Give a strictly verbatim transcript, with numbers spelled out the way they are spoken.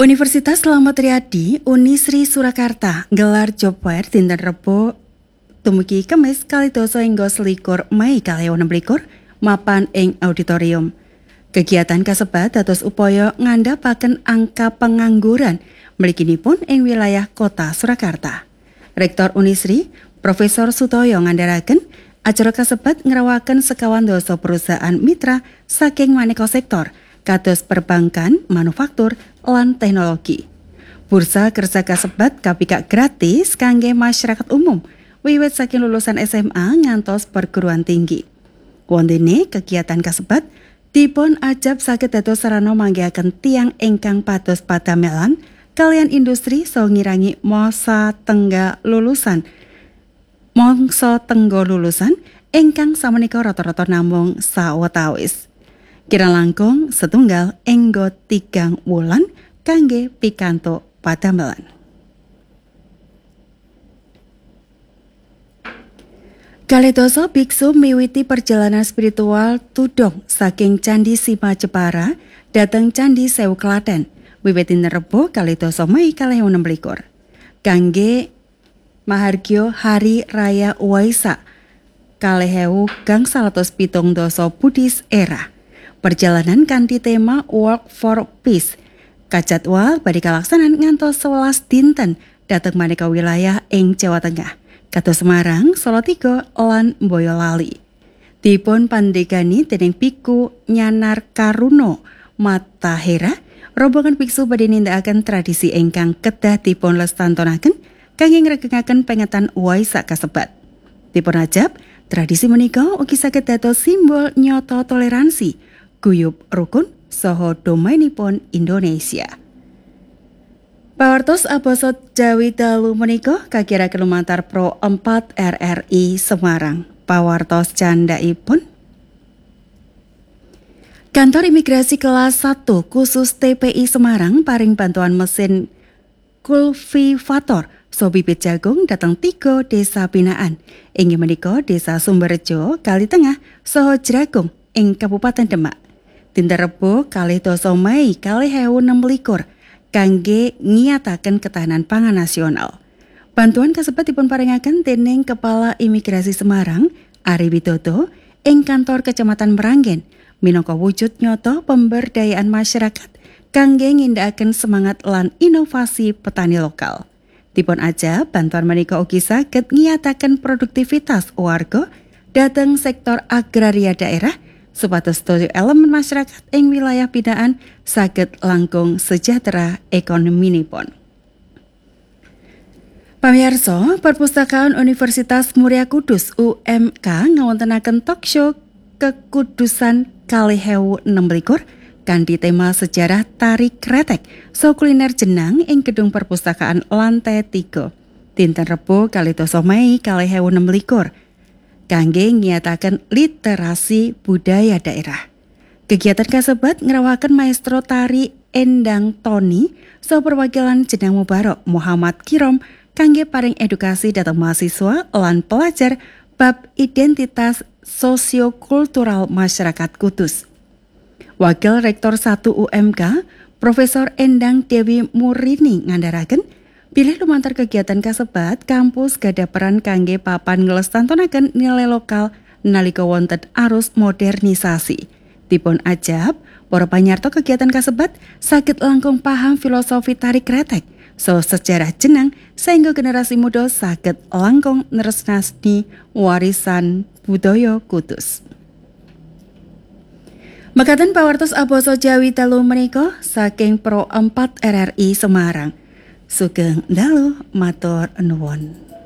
Universitas Slamet Riyadi Unisri Surakarta gelar job fair dinten Rebo dumugi Kemis kalidasa hingga selikur Mei kalih enem likur mapan ing auditorium. Kegiatan kasebat dados upaya ngandhapaken angka pengangguran mliginipun ing wilayah Kota Surakarta. Rektor Unisri, Profesor Sutoyo ngandharaken acara kasebat ngrawakaken sekawan dasa perusahaan mitra saking maneka sektor kados perbankan, manufaktur, lan teknologi. Bursa kerja kasebat kapikak gratis kangge masyarakat umum wiwit saking lulusan S M A ngantos perguruan tinggi. Wondene kegiatan kasebat dipun ajab saged dados sarana manggihaken tiyang ingkang pados padamelan kalian industri saha ngirangi masa tengga lulusan mangsa tengga lulusan ingkang samenika rata-rata namung sawetawis. Kira langkung setunggal enggo tigang wulan kangge pikantuk padamelan. Kalidasa biksu miwiti perjalanan spiritual tudong saking Candi Sima Jepara dhateng Candi Sewu Klaten wiwit dinten Rebo kalidasa Mei kalih enem likur. Kangge mahargya Hari Raya Waisak kalih ewu gangsal atus pitung dasa Buddhis Era. Perjalanan kanthi tema Walk for Peace kajadwal badhe kalaksanan ngantos sewelas dinten dhateng maneka wilayah ing Jawa Tengah, kados Semarang, Salatiga, lan Boyolali. Dipun pandegani dening Biku Nyanar Karuno Matahera, rombongan biksu badhe nindakaken tradisi ingkang kedah dipun lestantunaken kangge ngregengaken pengetan Waisak kasebat. Dipun ajab, tradisi menika ugi saged dados simbol nyata toleransi, guyub rukun saha domainipun Indonesia. Pawartos abasa Jawi dalu menika kagiraken lumantar Pro empat R R I Semarang. Pawartos candhaipun Kantor Imigrasi Kelas satu khusus T P I Semarang paring bantuan mesin kultivator so bibit jagung datang tiga desa binaan. Inggih menika Desa Sumberjo, Kali Tengah, saha Jragung ing Kabupaten Demak. Dinten Rebo kalih dasa Mei kalih ewu enem likur kangge ngiyataken ketahanan pangan nasional. Bantuan kasebat dipun paringaken dening Kepala Imigrasi Semarang, Ari Widodo, ing kantor Kecamatan Meranggen, minangka wujud nyata pemberdayaan masyarakat kangge ngindakaken semangat lan inovasi petani lokal. Dipun ajab bantuan menika ugi saged ngiyataken produktivitas warga dhateng sektor agraria daerah supados sedaya elemen masyarakat ing wilayah binaan saged langkung sejahtera ekonominipun. Pamirsa, Perpustakaan Universitas Muria Kudus U M K ngawontenaken talk show Kekudusan kalih ewu enem likur kanthi tema sejarah tari kretek so kuliner jenang ing gedung perpustakaan lantai tiga. Dinten Rebo kalidasa Mei kalih ewu enem likur. Kangge ngiyataken literasi budaya daerah. Kegiatan kasebat ngrawakaken maestro tari Endang Toni saha perwakilan Jenang Mubarok Muhammad Kirom kangge paring edukasi dhateng mahasiswa lan pelajar bab identitas sosiokultural masyarakat Kudus. Wakil Rektor satu U M K, Profesor Endang Dewi Murini ngandharaken bilih lumantar kegiatan kasebat, kampus gada peran kangge papan nglestantunaken nilai lokal nalika wonten arus modernisasi. Dipun ajab, para panyarta kegiatan kasebat saged langkung paham filosofi tari kretek, so sejarah jenang sehingga generasi muda saged langkung nresnani warisan budaya Kudus. Mekaten pawartos abasa Jawi dalu menika saking Pro empat R R I Semarang. Sugeng dalu matur nuwun.